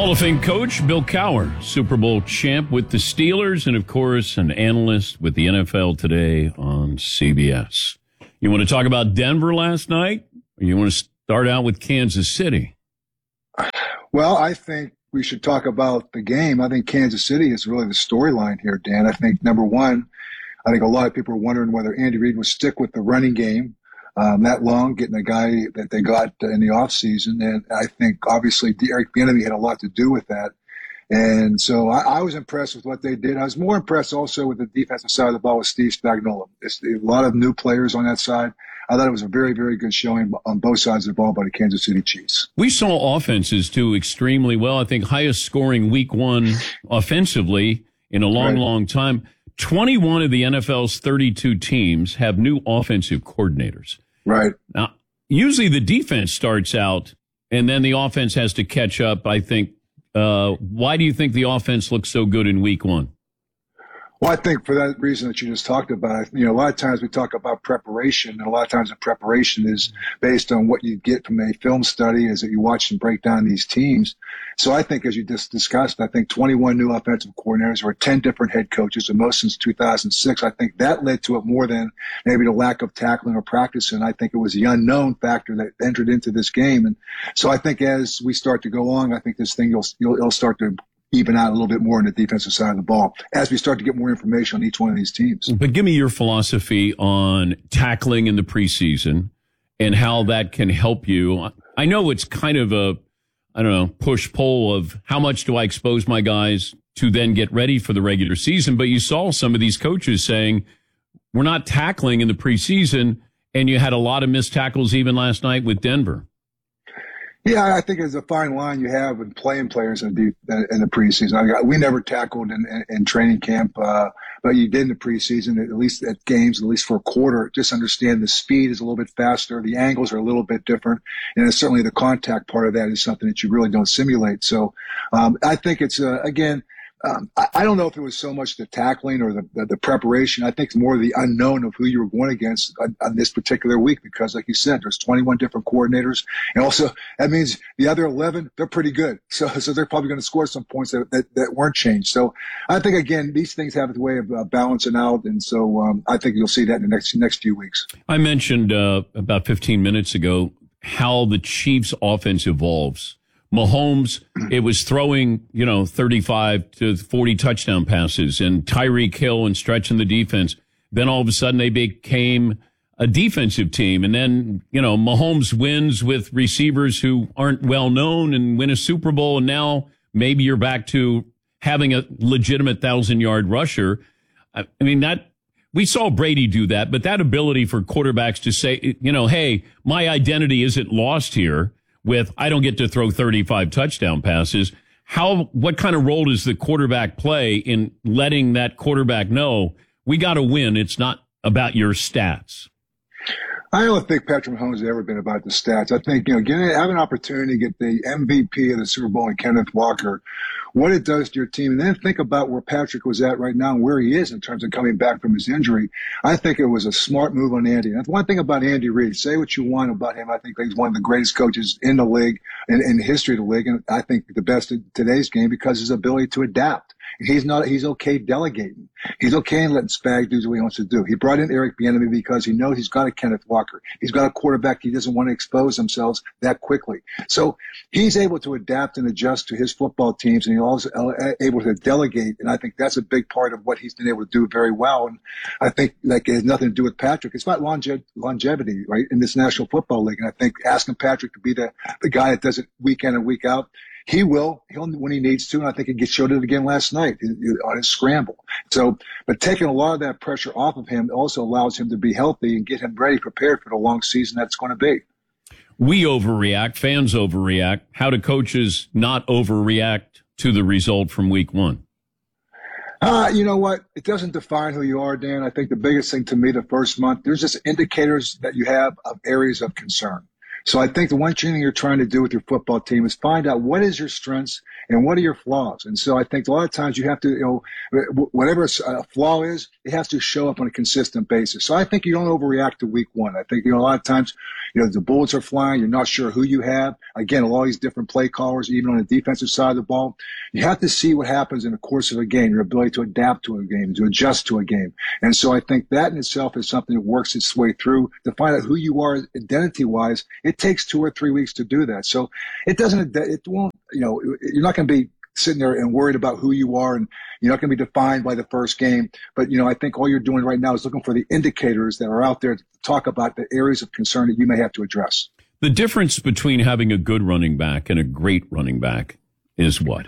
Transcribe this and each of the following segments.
Hall of Fame coach Bill Cowher, Super Bowl champ with the Steelers, and of course an analyst with the NFL Today on CBS. You want to talk about Denver last night, or you want to start out with Kansas City? Well, I think we should talk about the game. I think Kansas City is really the storyline here, Dan. I think, number one, I think a lot of people are wondering whether Andy Reid will stick with the running game that long, getting a guy that they got in the offseason. And I think, obviously, Eric Bieniemy had a lot to do with that. And so I was impressed with what they did. I was more impressed also with the defensive side of the ball with Steve Spagnuolo. It's a lot of new players on that side. I thought it was a very, very good showing on both sides of the ball by the Kansas City Chiefs. We saw offenses do extremely well. I think highest scoring week one offensively in a long, long time. 21 of the NFL's 32 teams have new offensive coordinators. Right. Now, usually the defense starts out and then the offense has to catch up, I think. Why do you think the offense looks so good in week one? Well, I think for that reason that you just talked about, a lot of times we talk about preparation, and a lot of times the preparation is based on what you get from a film study as that you watch and break down these teams. So I think, as you just discussed, I think 21 new offensive coordinators or 10 different head coaches, the most since 2006. I think that led to it more than maybe the lack of tackling or practice. And I think it was the unknown factor that entered into this game. And so I think as we start to go along, I think this thing you'll start to even out a little bit more on the defensive side of the ball as we start to get more information on each one of these teams. But give me your philosophy on tackling in the preseason and how that can help you. I know it's kind of a, push-pull of how much do I expose my guys to then get ready for the regular season. But you saw some of these coaches saying, we're not tackling in the preseason, and you had a lot of missed tackles even last night with Denver. Yeah, I think it's a fine line you have in playing players in the preseason. We never tackled in training camp, but you did in the preseason, at least at games, at least for a quarter. Just understand the speed is a little bit faster. The angles are a little bit different. And certainly the contact part of that is something that you really don't simulate. So I think it's, again, I don't know if it was so much the tackling or the preparation. I think it's more the unknown of who you were going against on this particular week because, like you said, there's 21 different coordinators. And also, that means the other 11, they're pretty good. So they're probably going to score some points that weren't changed. So I think, again, these things have a way of balancing out. And so I think you'll see that in the next few weeks. I mentioned about 15 minutes ago how the Chiefs' offense evolves. Mahomes, it was throwing, 35 to 40 touchdown passes and Tyreek Hill and stretching the defense. Then all of a sudden they became a defensive team. And then, Mahomes wins with receivers who aren't well known and win a Super Bowl. And now maybe you're back to having a legitimate 1,000-yard rusher. I mean, we saw Brady do that, but that ability for quarterbacks to say, hey, my identity isn't lost here. With I don't get to throw 35 touchdown passes. What kind of role does the quarterback play in letting that quarterback know we got to win? It's not about your stats. I don't think Patrick Mahomes has ever been about the stats. I think, have an opportunity to get the MVP of the Super Bowl in Kenneth Walker, what it does to your team, and then think about where Patrick was at right now and where he is in terms of coming back from his injury. I think it was a smart move on Andy. And that's one thing about Andy Reid. Say what you want about him. I think he's one of the greatest coaches in the league, in the history of the league, and I think the best in today's game because of his ability to adapt. He's okay delegating. He's okay letting Spag do what he wants to do. He brought in Eric Bieniemy because he knows he's got a Kenneth Walker. He's got a quarterback. He doesn't want to expose themselves that quickly. So he's able to adapt and adjust to his football teams, and he's also able to delegate. And I think that's a big part of what he's been able to do very well. And I think it has nothing to do with Patrick. It's about longevity, right, in this National Football League. And I think asking Patrick to be the guy that does it week in and week out, he'll when he needs to, and I think he showed it again last night on his scramble. So, but taking a lot of that pressure off of him also allows him to be healthy and get him ready, prepared for the long season that's going to be. We overreact, fans overreact. How do coaches not overreact to the result from week one? You know what? It doesn't define who you are, Dan. I think the biggest thing to me the first month, there's just indicators that you have of areas of concern. So I think the one thing you're trying to do with your football team is find out what is your strengths and what are your flaws. And so I think a lot of times you have to, whatever a flaw is, it has to show up on a consistent basis. So I think you don't overreact to week one. I think, a lot of times, the bullets are flying. You're not sure who you have. Again, a lot of these different play callers, even on the defensive side of the ball. You have to see what happens in the course of a game, your ability to adapt to a game, to adjust to a game. And so I think that in itself is something that works its way through to find out who you are identity-wise. It takes 2 or 3 weeks to do that. So it won't, you're not going to be sitting there and worried about who you are, and you're not going to be defined by the first game. But, I think all you're doing right now is looking for the indicators that are out there to talk about the areas of concern that you may have to address. The difference between having a good running back and a great running back is what?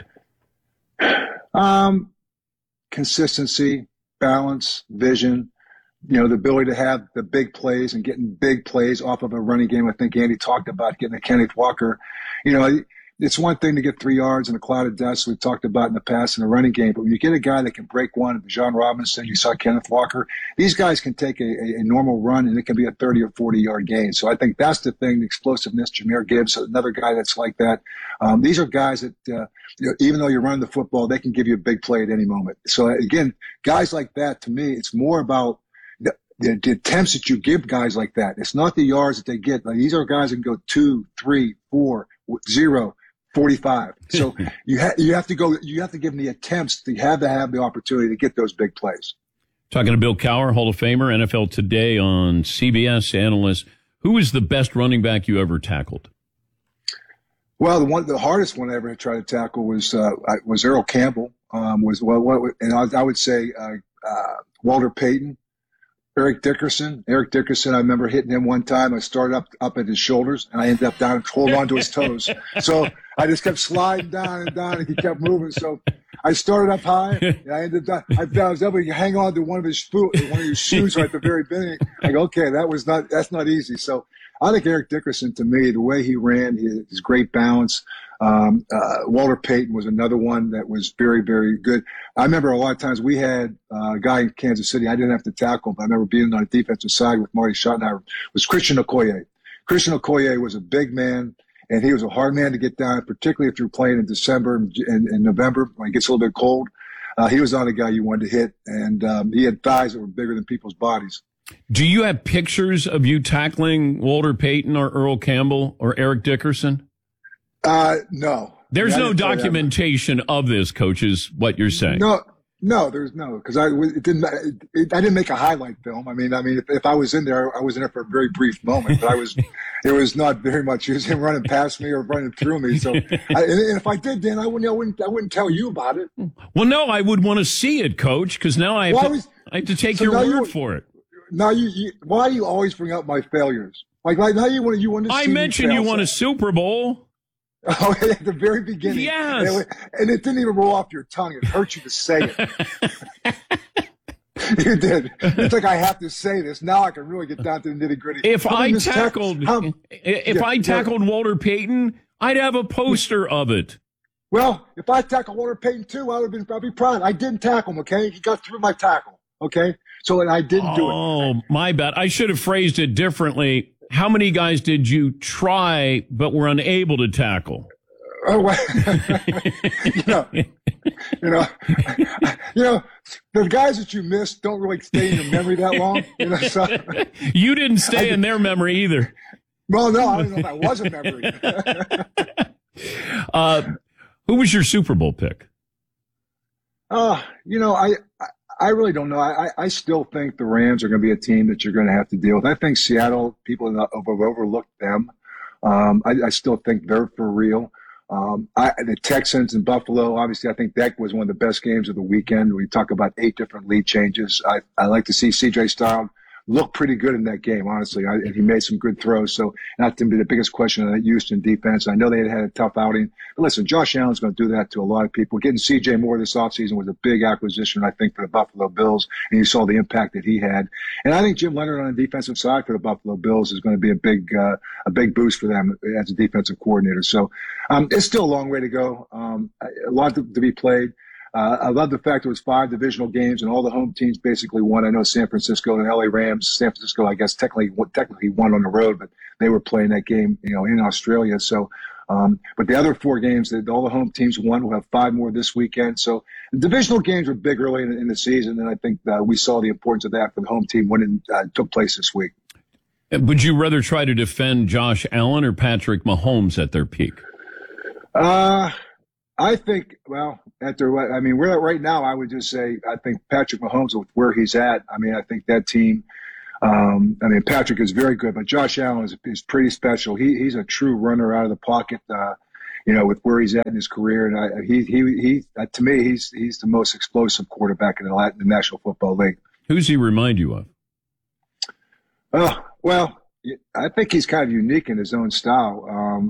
Consistency, balance, vision, the ability to have the big plays and getting big plays off of a running game. I think Andy talked about getting a Kenneth Walker. It's one thing to get 3 yards in a cloud of dust we've talked about in the past in a running game, but when you get a guy that can break one, Bijan Robinson, you saw Kenneth Walker, these guys can take a normal run and it can be a 30 or 40-yard gain. So I think that's the thing, the explosiveness. Jahmyr Gibbs, another guy that's like that. These are guys that, even though you're running the football, they can give you a big play at any moment. So again, guys like that, to me, it's more about the attempts that you give guys like that. It's not the yards that they get. Like, these are guys that can go 2, 3, 4, 0, 45. So you have to give them the attempts to have the opportunity to get those big plays. Talking to Bill Cowher, Hall of Famer, NFL Today on CBS analyst. Who was the best running back you ever tackled? Well, the hardest one I ever tried to tackle was Earl Campbell. I would say Walter Payton. Eric Dickerson, I remember hitting him one time. I started up at his shoulders, and I ended up down, holding on to his toes. So I just kept sliding down and down, and he kept moving. So I started up high, and I ended up, I was able to hang on to one of his shoes right at the very beginning. Like, okay, that's not easy. So I think Eric Dickerson, to me, the way he ran, his great balance. Walter Payton was another one that was very, very good. I remember a lot of times we had a guy in Kansas City I didn't have to tackle, but I remember being on the defensive side with Marty Schottenheimer, was Christian Okoye. Christian Okoye was a big man, and he was a hard man to get down, particularly if you're playing in December and November when it gets a little bit cold. He was not a guy you wanted to hit, and he had thighs that were bigger than people's bodies. Do you have pictures of you tackling Walter Payton or Earl Campbell or Eric Dickerson? No. There's no documentation of this, Coach, is what you're saying. No, there's no, because I didn't make a highlight film. I mean, if I was in there, I was in there for a very brief moment, but it was not very much. It was him running past me or running through me. So, and if I did, Dan, I wouldn't tell you about it. Well, no, I would want to see it, Coach, because now I have to take your word for it. Now why do you always bring up my failures? Like now you want to see. I mentioned you won a Super Bowl. Oh, at the very beginning. Yes. And it didn't even roll off your tongue. It hurt you to say it. You did. It's like, I have to say this. Now I can really get down to the nitty gritty. If I tackled Walter Payton, I'd have a poster of it. Well, if I tackled Walter Payton too, I'd be proud. I didn't tackle him, okay? He got through my tackle, okay? So, and I didn't do it. Oh, my bad. I should have phrased it differently. How many guys did you try but were unable to tackle? Oh, well, the guys that you missed don't really stay in your memory that long. So, you didn't stay in their memory either. Well, no, I don't know if I was a memory. Who was your Super Bowl pick? I really don't know. I still think the Rams are going to be a team that you're going to have to deal with. I think Seattle, people have overlooked them. I still think they're for real. The Texans and Buffalo, obviously, I think that was one of the best games of the weekend. We talk about 8 different lead changes. I like to see C.J. Stroud looked pretty good in that game, honestly. And he made some good throws. So not to be the biggest question on that Houston defense. I know they had a tough outing. But listen, Josh Allen's going to do that to a lot of people. Getting C.J. Moore this offseason was a big acquisition, I think, for the Buffalo Bills. And you saw the impact that he had. And I think Jim Leonard on the defensive side for the Buffalo Bills is going to be a big boost for them as a defensive coordinator. So it's still a long way to go. A lot to be played. I love the fact there was 5 divisional games and all the home teams basically won. I know San Francisco and LA Rams. San Francisco, I guess, technically won on the road, but they were playing that game, in Australia. So, but the other 4 games that all the home teams won, we'll have 5 more this weekend. So the divisional games were big early in the season, and I think we saw the importance of that for the home team when it took place this week. Would you rather try to defend Josh Allen or Patrick Mahomes at their peak? I think, we're right now, I would just say, I think Patrick Mahomes, with where he's at, I think that team, Patrick is very good, but Josh Allen is pretty special. He's a true runner out of the pocket, with where he's at in his career. And he to me, he's the most explosive quarterback in the National Football League. Who does he remind you of? Well, I think he's kind of unique in his own style.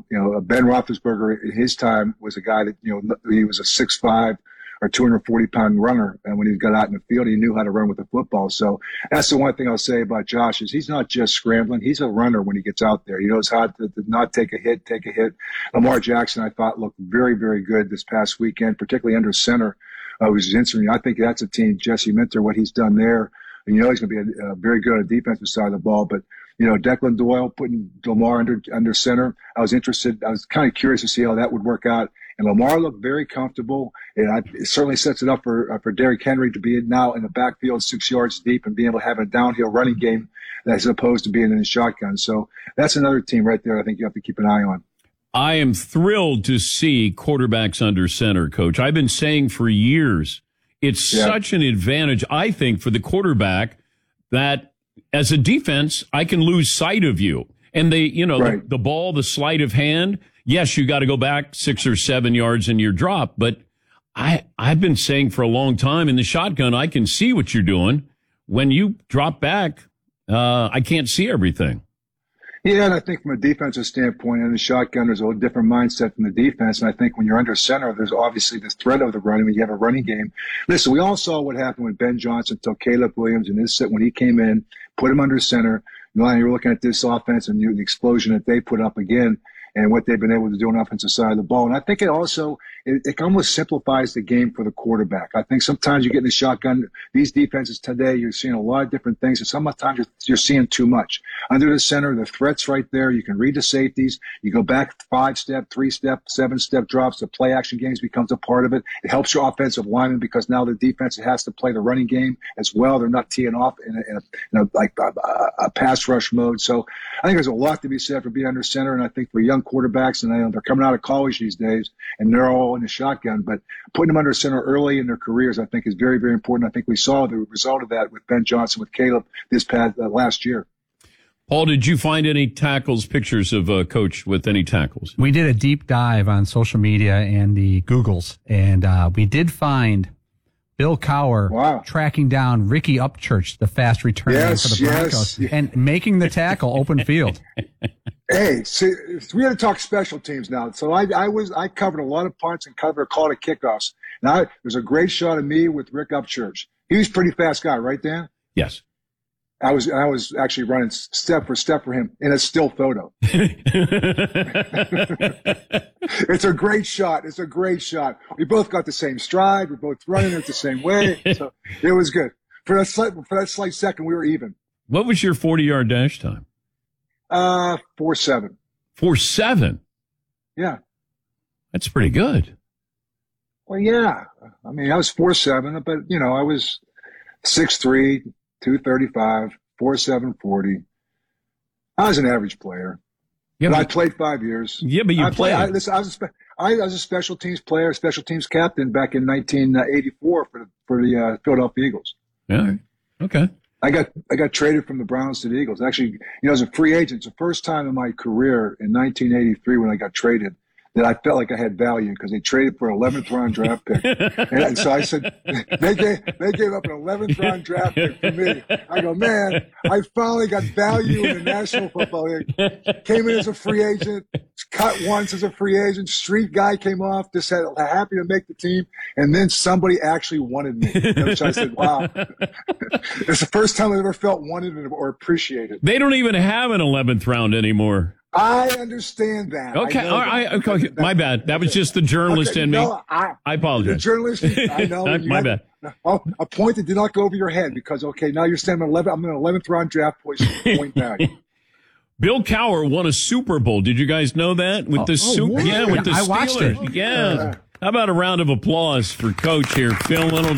Ben Roethlisberger in his time was a guy that, he was a 6'5" or 240-pound runner. And when he got out in the field, he knew how to run with the football. So that's the one thing I'll say about Josh is he's not just scrambling. He's a runner when he gets out there. He knows how to not take a hit. Lamar Jackson, I thought, looked very, very good this past weekend, particularly under center. Was instrumental. I think that's a team, Jesse Minter, what he's done there. And he's going to be very good on the defensive side of the ball. But, Declan Doyle putting Lamar under center, I was kind of curious to see how that would work out. And Lamar looked very comfortable. And it certainly sets it up for Derrick Henry to be now in the backfield 6 yards deep and being able to have a downhill running game as opposed to being in the shotgun. So that's another team right there I think you have to keep an eye on. I am thrilled to see quarterbacks under center, Coach. I've been saying for years, it's such an advantage, I think, for the quarterback that as a defense, I can lose sight of you. And right. the ball, the sleight of hand, yes, you got to go back 6 or 7 yards in your drop. But I've been saying for a long time in the shotgun, I can see what you're doing. When you drop back, I can't see everything. Yeah, and I think from a defensive standpoint, in the shotgun, there's a little different mindset from the defense. And I think when you're under center, there's obviously this threat of the running when you have a running game. Listen, we all saw what happened when Ben Johnson took Caleb Williams and his set when he came in, put him under center. You're looking at this offense and the explosion that they put up again and what they've been able to do on the offensive side of the ball. And I think it also, it almost simplifies the game for the quarterback. I think sometimes you get in the shotgun, these defenses today, you're seeing a lot of different things, and sometimes you're seeing too much. Under the center, the threat's right there. You can read the safeties. You go back 5-step, 3-step, 7-step drops. The play action games becomes a part of it. It helps your offensive lineman because now the defense has to play the running game as well. They're not teeing off in a pass rush mode. So I think there's a lot to be said for being under center, and I think for young quarterbacks, and they're coming out of college these days, and they're all in the shotgun, but putting them under center early in their careers, I think, is very, very important. I think we saw the result of that with Ben Johnson, with Caleb this past last year. Paul, did you find any pictures of Coach with any tackles? We did a deep dive on social media and the Googles, and we did find Bill Cowher tracking down Ricky Upchurch, the fast returner for the Broncos, and making the tackle open field. Hey, see, we had to talk special teams now. So I covered a lot of punts and called it kickoffs. Now there's a great shot of me with Rick Upchurch. He was a pretty fast guy, right, Dan? Yes. I was actually running step for step for him in a still photo. It's a great shot. It's a great shot. We both got the same stride. We're both running it the same way. So it was good. For that slight second, we were even. What was your 40-yard dash time? 4.7. 4.7? Yeah. That's pretty good. Well, yeah. I mean, I was 4.7, but, I was 6'3", 235, 4.7 40. I was an average player. Yeah, but I played 5 years. Yeah, but you played. I was a special teams player, special teams captain back in 1984 for the Philadelphia Eagles. Yeah. Okay. I got traded from the Browns to the Eagles. Actually, as a free agent, it's the first time in my career in 1983 when I got traded that I felt like I had value because they traded for an 11th round draft pick. And so I said, they gave up an 11th round draft pick for me. I go, man, I finally got value in the National Football League. Came in as a free agent, cut once as a free agent, street guy came off, just said, happy to make the team. And then somebody actually wanted me. Which I said, wow. It's the first time I ever felt wanted or appreciated. They don't even have an 11th round anymore. I understand that. Okay, all right. Okay. My bad. That was just the journalist in me. No, I apologize. The journalist, I know. My bad. A point that did not go over your head because, okay, now you're saying I'm an 11th round draft point back. Bill Cowher won a Super Bowl. Did you guys know that? With the with the Steelers. I watched it. Yeah. How about a round of applause for Coach here? Phil, little.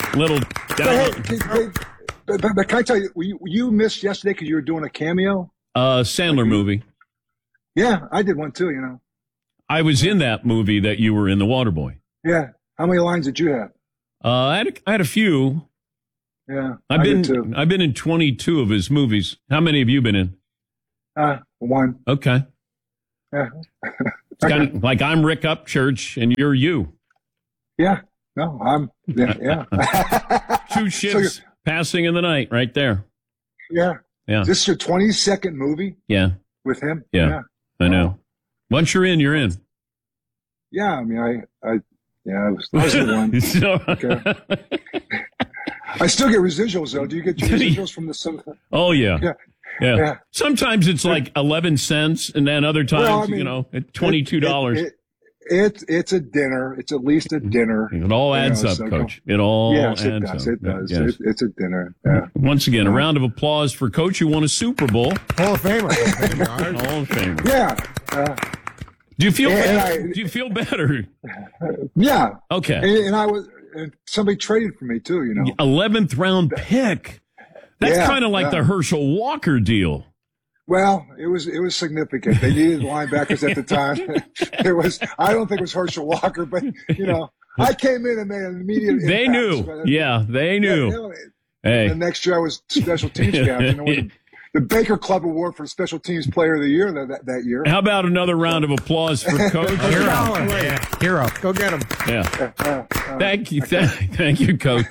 But can I tell you, you missed yesterday because you were doing a cameo? Sandler movie. Yeah, I did one too, I was in that movie that you were in, The Waterboy. Yeah. How many lines did you have? I had a few. Yeah. I've been in 22 of his movies. How many have you been in? One. Okay. Yeah. It's kind of like I'm Rick Upchurch and you're you. Yeah. No, yeah. Two ships passing in the night right there. Yeah. Yeah. Is this your 22nd movie? Yeah. With him? Yeah. I know. Once you're in, you're in. Yeah. I mean, I was the one. Okay. I still get residuals though. Do you get your residuals from the? Oh yeah. Yeah. Sometimes it's like 11 cents, and then other times, $22. It's a dinner. It's at least a dinner. It all adds up, Coach. It all adds up. It does. Yes. It's a dinner. Yeah. Once again, a round of applause for Coach who won a Super Bowl. Hall of Famer. Hall of Famer. Yeah. Do you feel better? Yeah. Okay. And somebody traded for me too, 11th round pick. That's kind of like the Herschel Walker deal. Well, it was significant. They needed linebackers at the time. I don't think it was Herschel Walker, but I came in and made an immediate impact. They knew. Yeah, they knew. Hey. The next year I was special teams captain. The Baker Club Award for Special Teams Player of the Year that year. How about another round of applause for Coach? Hero. Go get him. Yeah. Thank you. Thank you, Coach.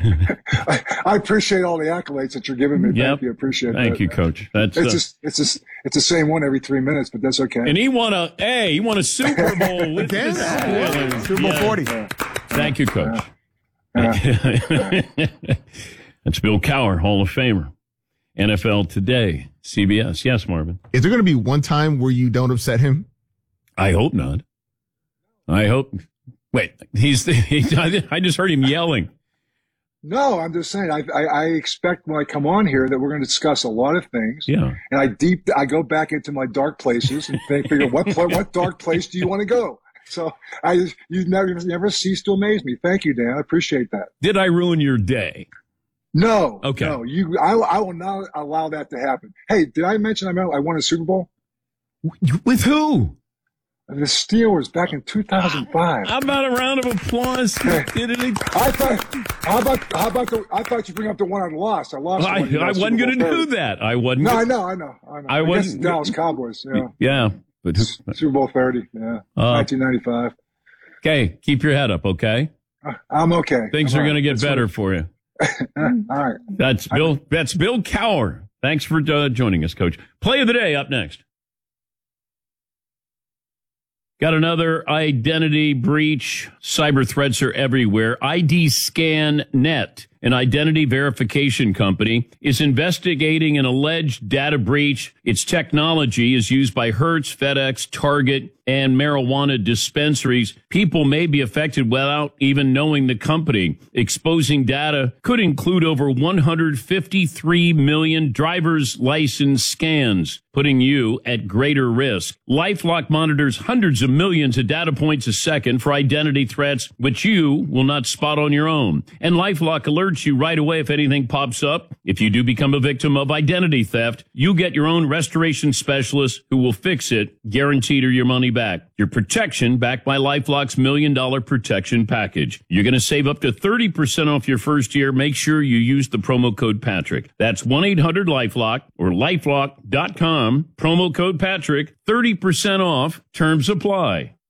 I appreciate all the accolades that you're giving me. Yep. Thank you. Appreciate it. Thank you, Coach. It's the same one every 3 minutes, but that's okay. And he won a Super Bowl with the Steelers. Super Bowl 40. Yeah. Thank you, Coach. That's Bill Cowher, Hall of Famer. NFL Today, CBS. Yes, Marvin. Is there going to be one time where you don't upset him? I hope not. I hope. Wait, I just heard him yelling. No, I'm just saying. I expect when I come on here that we're going to discuss a lot of things. Yeah. And I go back into my dark places and figure what dark place do you want to go? So you never cease to amaze me. Thank you, Dan. I appreciate that. Did I ruin your day? No. Okay. No, I will not allow that to happen. Hey, did I mention I won a Super Bowl? With who? The Steelers back in 2005. How about a round of applause? How about you bring up the one I lost? I lost. I wasn't going to do that. I wasn't. No, I know. I wasn't. Dallas Cowboys. Yeah. But Super Bowl 30. Yeah. 1995. Okay. Keep your head up. Okay. I'm okay. Things are going to get better for you. All right. That's Bill Cowher. Thanks for joining us, Coach. Play of the day up next. Got another identity breach. Cyber threats are everywhere. ID Scan Net, an identity verification company, is investigating an alleged data breach. Its technology is used by Hertz, FedEx, Target, and marijuana dispensaries. People may be affected without even knowing the company. Exposing data could include over 153 million driver's license scans, putting you at greater risk. LifeLock monitors hundreds of millions of data points a second for identity threats, which you will not spot on your own. And LifeLock alerts you right away if anything pops up. If you do become a victim of identity theft, you get your own restoration specialist who will fix it, guaranteed or your money back. Your protection backed by LifeLock's $1 million protection package. You're going to save up to 30% off your first year. Make sure you use the promo code Patrick. That's 1-800-LifeLock or LifeLock.com. Promo code Patrick. 30% off. Terms apply.